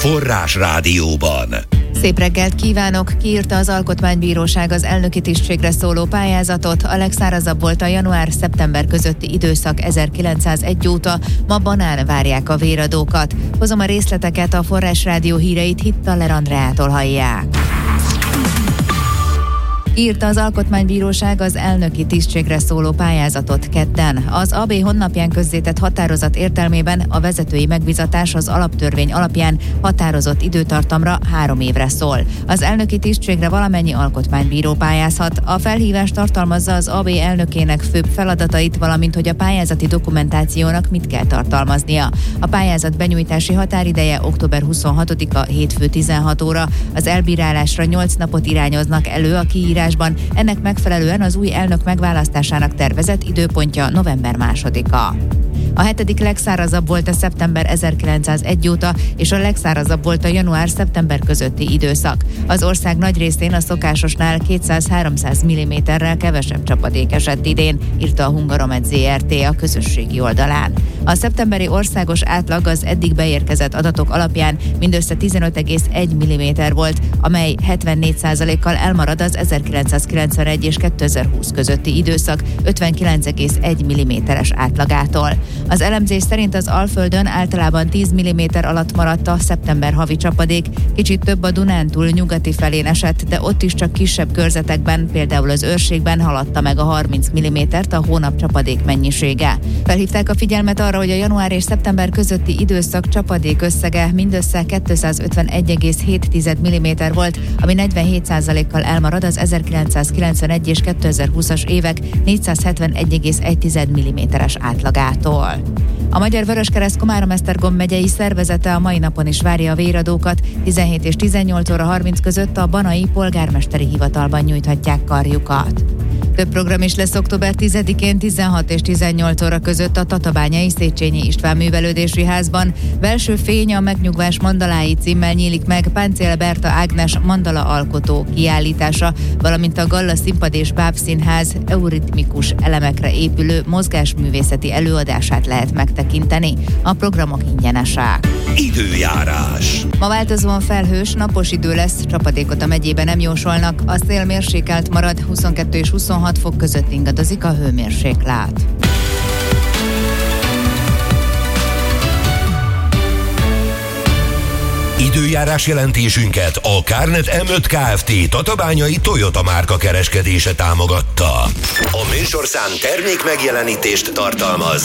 Forrás Rádióban. Szép reggelt kívánok! Kiírta az Alkotmánybíróság az elnöki tisztségre szóló pályázatot. A legszárazabb volt a január-szeptember közötti időszak 1901 óta, ma Banán várják a véradókat. Hozom a részleteket, a Forrás Rádió híreit Hittaler Andreától hallják. Írta az Alkotmánybíróság az elnöki tisztségre szóló pályázatot kedden. Az AB honlapján közzétett határozat értelmében a vezetői megbízatás az alaptörvény alapján határozott időtartamra 3 évre szól. Az elnöki tisztségre valamennyi alkotmánybíró pályázhat. A felhívás tartalmazza az AB elnökének főbb feladatait, valamint hogy a pályázati dokumentációnak mit kell tartalmaznia. A pályázat benyújtási határideje október 26-a hétfő 16 óra. Az elbírálásra 8 napot irányoznak elő a kiírás. Ennek megfelelően az új elnök megválasztásának tervezett időpontja november 2-a. A 7. legszárazabb volt a szeptember 1901 óta, és a legszárazabb volt a január-szeptember közötti időszak. Az ország nagy részén a szokásosnál 200-300 mm-rel kevesebb csapadék esett idén, írta a Hungaromet Zrt. A közösségi oldalán. A szeptemberi országos átlag az eddig beérkezett adatok alapján mindössze 15,1 mm volt, amely 74%-kal elmarad az 1991 és 2020 közötti időszak 59,1 mm-es átlagától. Az elemzés szerint az Alföldön általában 10 mm alatt maradt a szeptember havi csapadék, kicsit több a Dunántúl nyugati felén esett, de ott is csak kisebb körzetekben, például az Őrségben haladta meg a 30 mm-t a hónap csapadék mennyisége. Felhívták a figyelmet arra, hogy a január és szeptember közötti időszak csapadék összege mindössze 251,7 mm volt, ami 47%-kal elmarad az 1991 és 2020-as évek 471,1 mm-es átlagától. A Magyar Vöröskereszt Komárom-Esztergom megyei szervezete a mai napon is várja a véradókat. 17 és 18 óra 30 között a Banai polgármesteri hivatalban nyújthatják karjukat. Több program is lesz október 10-én 16 és 18 óra között a Tatabányai Széchenyi István Művelődési Házban. Belső fény a megnyugvás mandalái címmel nyílik meg Páncél Berta Ágnes mandala alkotó kiállítása, valamint a Galla Színpad és Bábszínház euritmikus elemekre épülő mozgásművészeti előadását lehet megtekinteni. A programok ingyenesek. Időjárás. Ma változóan felhős, napos idő lesz, csapadékot a megyében nem jósolnak, a szél mérsékelt marad, 22 és 26 fok között ingadozik a hőmérséklet. Időjárás jelentésünket a Kárnet M5 Kft. Tatabányai Toyota márka kereskedése támogatta. A műsorszám termék megjelenítést tartalmaz.